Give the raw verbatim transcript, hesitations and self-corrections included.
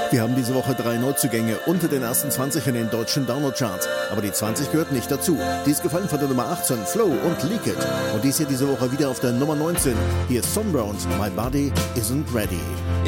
Wir haben diese Woche drei Neuzugänge unter den ersten zwanzig in den deutschen Download-Charts. Aber die zwanzig gehört nicht dazu. Die ist gefallen von der Nummer achtzehn, Flow und Leak It. Und dies hier diese Woche wieder auf der Nummer neunzehn. Hier ist Sunbrown, My Body Isn't Ready.